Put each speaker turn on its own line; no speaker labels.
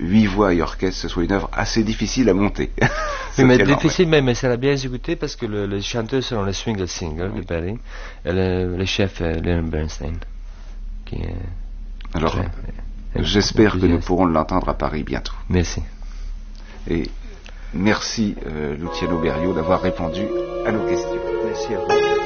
8 voix et orchestre, ce soit une œuvre assez difficile à monter.
Oui, mais difficile, mais ça l'a bien exécuté parce que le chanteur selon le Swingle Singer de Berry, le chef Leonard Bernstein.
Alors, j'espère que nous pourrons l'entendre à Paris bientôt.
Merci.
Et merci Luciano Berio d'avoir répondu à nos questions.
Merci à vous.